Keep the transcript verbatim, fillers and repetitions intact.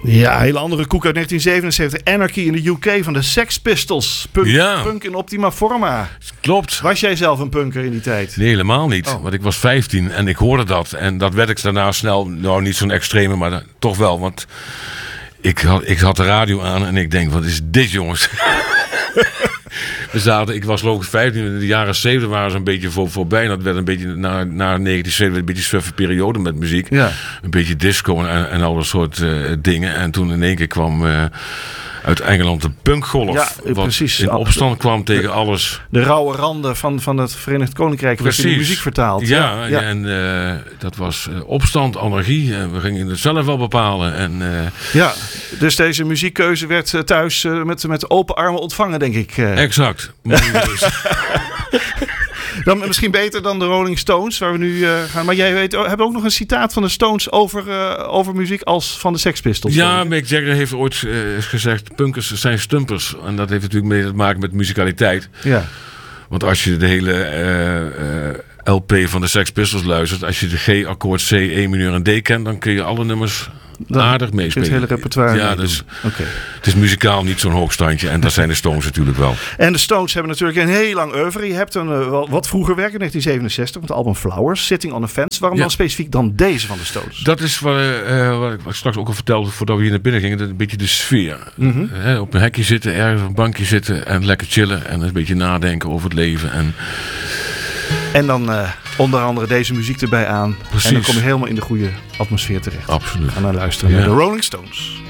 Ja, een hele andere koek uit negentien zevenenzeventig. Anarchy in de U K van de Sex Pistols. Punk, Ja. punk in optima forma. Klopt. Was jij zelf een punker in die tijd? Nee, helemaal niet. Oh. Want ik was vijftien en ik hoorde dat. En dat werd ik daarna snel, nou niet zo'n extreme, maar da- toch wel. Want ik had, ik had de radio aan en ik denk, wat is dit jongens? We zaten, ik was geloof ik vijftien, in de jaren zeventig waren ze een beetje voor, voorbij. En dat werd een beetje na, na negentien zeventig een beetje een suffe periode met muziek. Ja. Een beetje disco en, en al dat soort uh, dingen. En toen in één keer kwam uh, uit Engeland de punkgolf. Ja, wat precies. in opstand kwam tegen alles. De rauwe randen van, van het Verenigd Koninkrijk werd in de muziek vertaald. Ja, ja. ja. en uh, dat was uh, opstand, anarchie. Uh, we gingen het zelf wel bepalen. En, uh, ja, dus deze muziekkeuze werd uh, thuis uh, met, met open armen ontvangen, denk ik. Uh. Exact. Dan misschien beter dan de Rolling Stones, waar we nu uh, gaan. Maar jij weet, hebt ook nog een citaat van de Stones over, uh, over muziek als van de Sex Pistols. Ja, Mick Jagger heeft ooit uh, gezegd, punkers zijn stumpers. En dat heeft natuurlijk mee te maken met muzikaliteit. Ja. Want als je de hele uh, uh, L P van de Sex Pistols luistert, als je de G-akkoord, C, E mineur en D kent, dan kun je alle nummers dan aardig meespelen. Het hele repertoire. Ja, dus okay. Het is muzikaal niet zo'n hoogstandje. En dat zijn de Stones natuurlijk wel. En de Stones hebben natuurlijk een heel lang oeuvre. Je hebt een uh, wat vroeger werk in negentien zevenenzestig met het album Flowers, Sitting on a Fence. Waarom ja. dan specifiek dan deze van de Stones? Dat is wat, uh, wat ik straks ook al vertelde voordat we hier naar binnen gingen. Dat een beetje de sfeer. Mm-hmm. Uh, op een hekje zitten, ergens op een bankje zitten en lekker chillen. En een beetje nadenken over het leven. En, en dan uh, onder andere deze muziek erbij aan. Precies. En dan kom je helemaal in de goede atmosfeer terecht. Absoluut. Ga naar luisteren ja. naar de Rolling Stones.